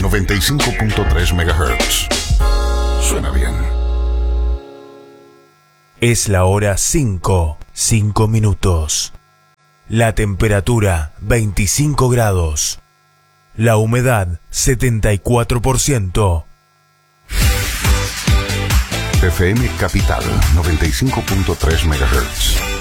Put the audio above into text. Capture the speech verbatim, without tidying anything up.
noventa y cinco punto tres megahertz. Suena bien. Es la hora cinco, cinco minutos. La temperatura veinticinco grados. La humedad setenta y cuatro por ciento. F M Capital noventa y cinco punto tres megahertz.